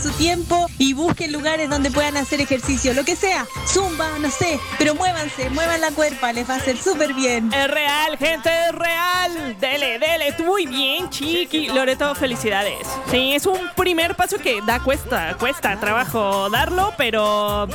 su tiempo y busquen lugares donde puedan hacer ejercicio, lo que sea, zumba, no sé, pero muévanse, muevan la cuerpa, les va a hacer súper bien. Es real, gente, es real. Dele, dele, muy bien, chiqui. Loreto, felicidades. Sí, es un primer paso que cuesta trabajo darlo, pero